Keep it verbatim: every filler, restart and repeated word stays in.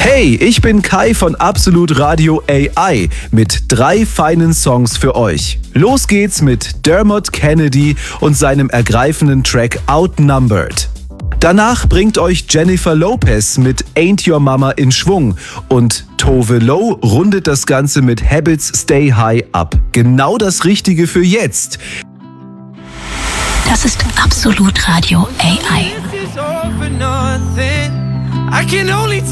Hey, ich bin Kai von Absolut Radio A I mit drei feinen Songs für euch. Los geht's mit Dermot Kennedy und seinem ergreifenden Track Outnumbered. Danach bringt euch Jennifer Lopez mit Ain't Your Mama in Schwung und Tove Lo rundet das Ganze mit Habits Stay High ab. Genau das Richtige für jetzt. Das ist Absolut Radio A I.